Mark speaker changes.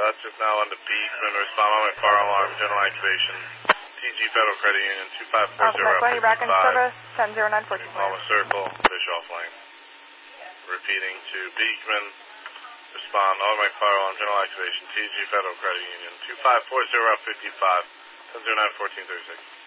Speaker 1: That's just now on the Beekman. Respond on my fire alarm. General activation. TG Federal Credit Union 2540.
Speaker 2: You're back in service. 100914.
Speaker 1: Palma Circle. Bischoff Lane. Repeating to Beekman. Respond on my fire alarm. General activation. TG Federal Credit Union 254055. 10091436.